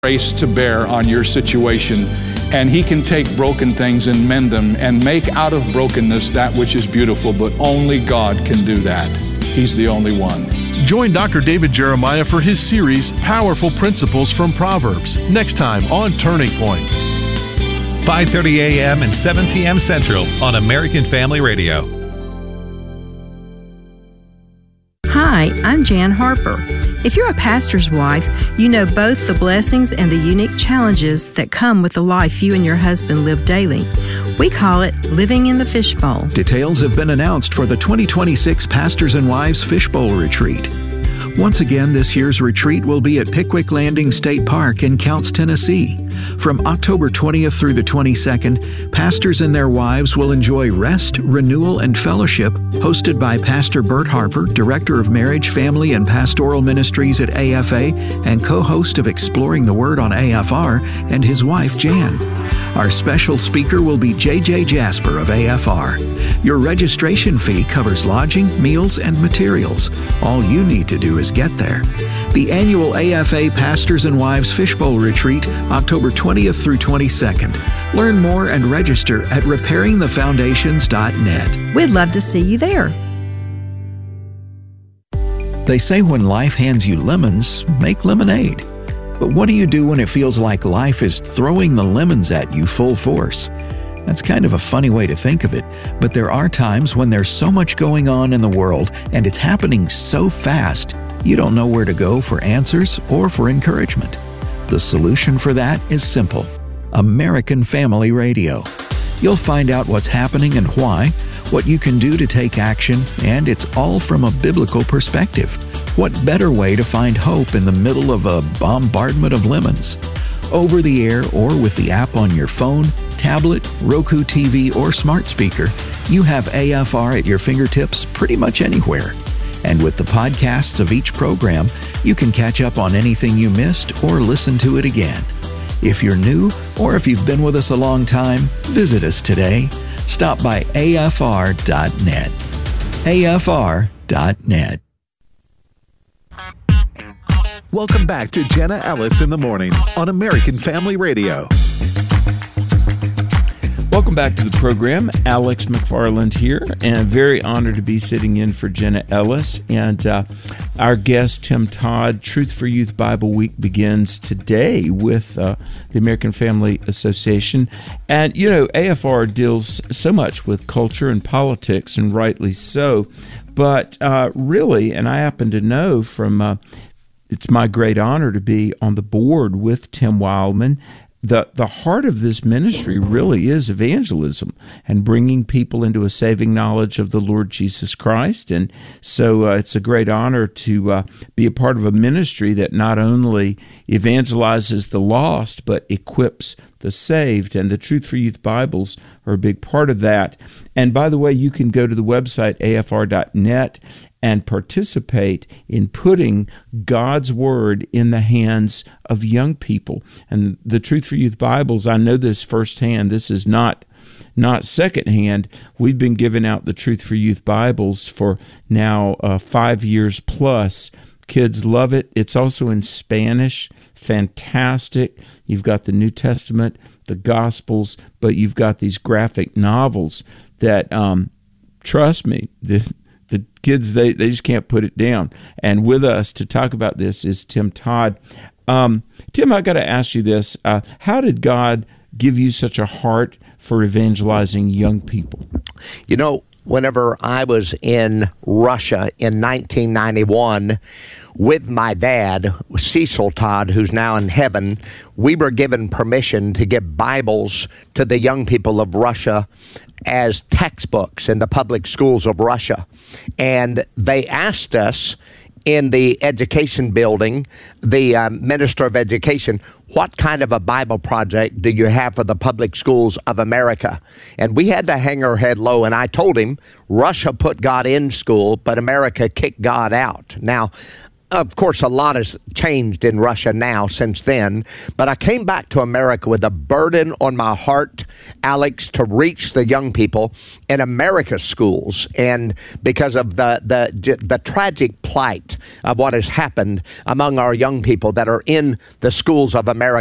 grace to bear on your situation, and He can take broken things and mend them and make out of brokenness that which is beautiful, but only God can do that. He's the only one. Join Dr. David Jeremiah for his series, Powerful Principles from Proverbs, next time on Turning Point. 5:30 a.m. and 7 p.m. Central on American Family Radio. Hi, I'm Jan Harper. If you're a pastor's wife, you know both the blessings and the unique challenges that come with the life you and your husband live daily. We call it living in the fishbowl. Details have been announced for the 2026 Pastors and Wives Fishbowl Retreat. Once again, this year's retreat will be at Pickwick Landing State Park in Counce, Tennessee. From October 20th through the 22nd, pastors and their wives will enjoy rest, renewal, and fellowship, hosted by Pastor Bert Harper, Director of Marriage, Family, and Pastoral Ministries at AFA and co-host of Exploring the Word on AFR, and his wife, Jan. Our special speaker will be J.J. Jasper of AFR. Your registration fee covers lodging, meals, and materials. All you need to do is get there. The annual AFA Pastors and Wives Fishbowl Retreat, October 20th through 22nd. Learn more and register at repairingthefoundations.net. We'd love to see you there. They say when life hands you lemons, make lemonade. But what do you do when it feels like life is throwing the lemons at you full force? That's kind of a funny way to think of it, but there are times when there's so much going on in the world and it's happening so fast, you don't know where to go for answers or for encouragement. The solution for that is simple: American Family Radio. You'll find out what's happening and why, what you can do to take action, and it's all from a biblical perspective. What better way to find hope in the middle of a bombardment of lemons? Over the air or with the app on your phone, tablet, Roku TV, or smart speaker, you have AFR at your fingertips pretty much anywhere. And with the podcasts of each program, you can catch up on anything you missed or listen to it again. If you're new or if you've been with us a long time, visit us today. Stop by afr.net. afr.net. Welcome back to Jenna Ellis in the Morning on American Family Radio. Welcome back to the program. Alex McFarland here, and I'm very honored to be sitting in for Jenna Ellis. And our guest, Tim Todd. Truth for Youth Bible Week begins today with the American Family Association. And, you know, AFR deals so much with culture and politics, and rightly so. But really, and I happen to know from... it's my great honor to be on the board with Tim Wildman. The heart of this ministry really is evangelism and bringing people into a saving knowledge of the Lord Jesus Christ. And so it's a great honor to be a part of a ministry that not only evangelizes the lost, but equips the saved. And the Truth for Youth Bibles are a big part of that. And by the way, you can go to the website afr.net and participate in putting God's Word in the hands of young people. And the Truth for Youth Bibles, I know this firsthand. This is not secondhand. We've been giving out the Truth for Youth Bibles for now 5 years plus. Kids love it. It's also in Spanish. Fantastic. You've got the New Testament, the Gospels, but you've got these graphic novels that, trust me, the kids, they just can't put it down. And with us to talk about this is Tim Todd. Tim, I got to ask you this. How did God give you such a heart for evangelizing young people? You know, whenever I was in Russia in 1991 with my dad, Cecil Todd, who's now in heaven, we were given permission to give Bibles to the young people of Russia as textbooks in the public schools of Russia. And they asked us in the education building, the Minister of Education, what kind of a Bible project do you have for the public schools of America? And we had to hang our head low, and I told him, Russia put God in school, but America kicked God out. Now, of course, a lot has changed in Russia now since then, but I came back to America with a burden on my heart, Alex, to reach the young people in America's schools. And because of the tragic plight of what has happened among our young people that are in the schools of America,